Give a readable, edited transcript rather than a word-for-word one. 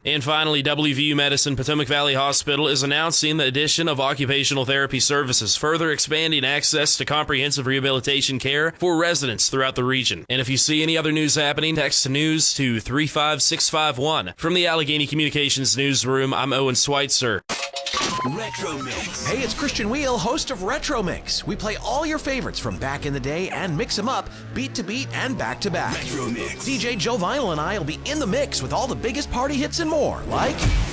And finally, WVU Medicine Potomac Valley Hospital is announcing the addition of occupational therapy services, further expanding access to comprehensive rehabilitation care for residents throughout the region. And if you see any other news happening, text news to 35651. From the Allegheny Communications Newsroom, I'm Owen Schweitzer. Retro Mix. Hey, it's Christian Wheel, host of Retro Mix. We play all your favorites from back in the day and mix them up, beat to beat and back to back. Retro Mix. DJ Joe Vinyl and I will be in the mix with all the biggest party hits and more, like